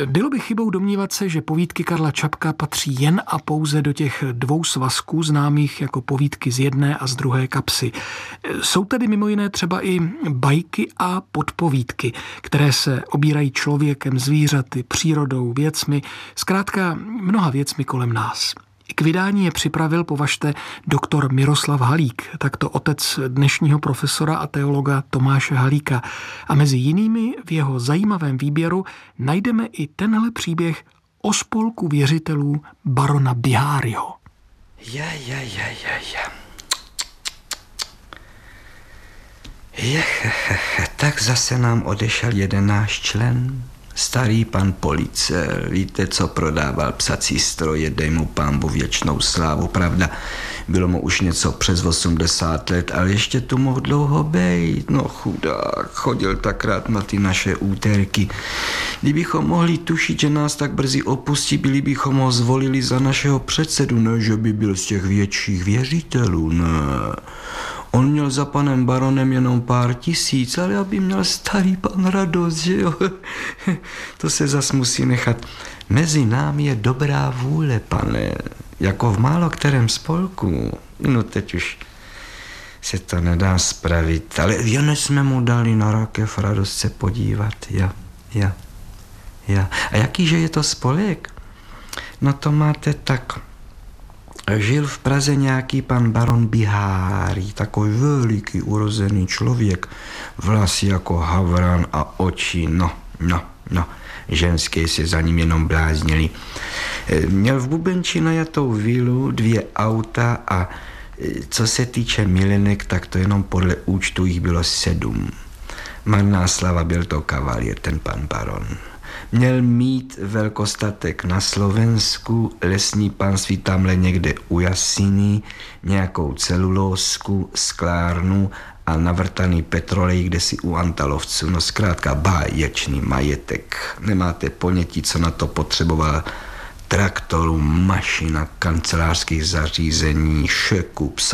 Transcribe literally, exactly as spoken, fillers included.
Bylo by chybou domnívat se, že povídky Karla Čapka patří jen a pouze do těch dvou svazků známých jako povídky z jedné a z druhé kapsy. Jsou tedy mimo jiné třeba i bajky a podpovídky, které se obírají člověkem, zvířaty, přírodou, věcmi, zkrátka mnoha věcmi kolem nás. K vydání je připravil, považte, doktor Miroslav Halík, takto otec dnešního profesora a teologa Tomáše Halíka. A mezi jinými v jeho zajímavém výběru najdeme i tenhle příběh o spolku věřitelů barona Biháryho. Ja, ja, ja, ja, ja. Je, tak zase nám odešel jeden náš člen. Starý pan Police, víte, co prodával psací stroje, dej mu pánbu věčnou slávu, pravda, bylo mu už něco přes osmdesát let, ale ještě tu mohl dlouho bejt, no chudák, chodil tak rád na ty naše úterky. Kdybychom mohli tušit, že nás tak brzy opustí, byli bychom ho zvolili za našeho předsedu, ne, že by byl z těch větších věřitelů, ne. On měl za panem baronem jenom pár tisíc, ale aby měl starý pan radost, že jo? To se zas musí nechat. Mezi námi je dobrá vůle, pane, jako v málo kterém spolku. No teď už se to nedá spravit, ale jen jsme mu dali na rakev radost se podívat, ja, ja, ja. A jakýže je to spolek? No to máte tak... Žil v Praze nějaký pan baron Biháry, takový veliký urozený člověk, vlasy jako havran a oči, no, no, no, ženské se za ním jenom bláznili. Měl v Bubenči najatou vilu, dvě auta a co se týče milenek, tak to jenom podle účtu jich bylo sedm. Marná slava, byl to kavalír, ten pan baron. Měl mít velkostatek na Slovensku, lesní panství tamhle někde u Jasiny, nějakou celulózku, sklárnu a navrtaný petrolej kdesi u Antalovců. No zkrátka báječný majetek. Nemáte ponětí, co na to potřeboval. Traktorů, mašina, kancelářských zařízení, šeku, psa.